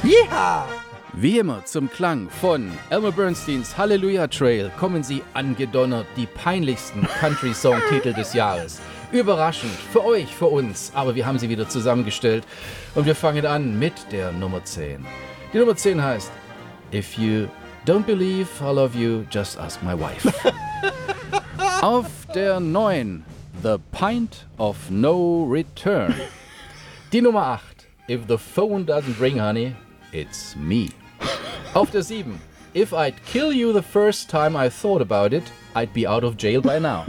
Ja! Wie immer zum Klang von Elmer Bernsteins Hallelujah Trail kommen sie angedonnert, die peinlichsten Country-Song-Titel des Jahres. Überraschend, für euch, für uns, aber wir haben sie wieder zusammengestellt und wir fangen an mit der Nummer 10. Die Nummer 10 heißt If you don't believe I love you, just ask my wife. Auf der 9 The Pint of No Return. Die Nummer 8 If the phone doesn't ring, honey, it's me. Auf der 7 If I'd kill you the first time I thought about it, I'd be out of jail by now.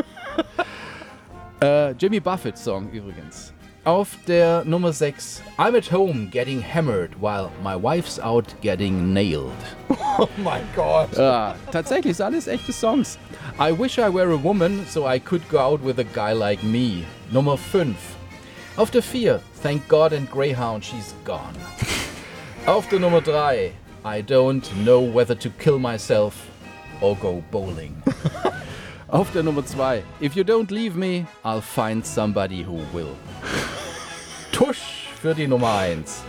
Jimmy Buffett Song übrigens. Auf der Nummer 6 I'm at home getting hammered while my wife's out getting nailed. Oh mein Gott. Tatsächlich sind alles echte Songs. I wish I were a woman so I could go out with a guy like me. Nummer 5. Auf der 4 Thank God and Greyhound she's gone. Auf der Nummer 3 I don't know whether to kill myself or go bowling. Auf der Nummer 2 If you don't leave me, I'll find somebody who will. Tusch für die Nummer 1.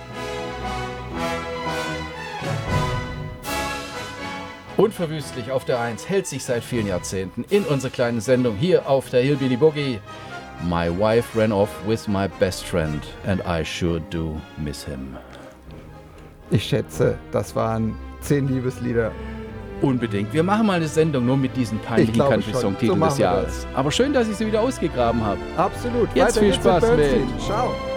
Unverwüstlich auf der 1 hält sich seit vielen Jahrzehnten in unserer kleinen Sendung hier auf der Hillbilly Boogie. My wife ran off with my best friend and I sure do miss him. Ich schätze, das waren 10 Liebeslieder. Unbedingt. Wir machen mal eine Sendung nur mit diesen peinlichen Country-Song-Titeln des Jahres. Aber schön, dass ich sie wieder ausgegraben habe. Absolut. Jetzt viel Spaß mit. Ciao.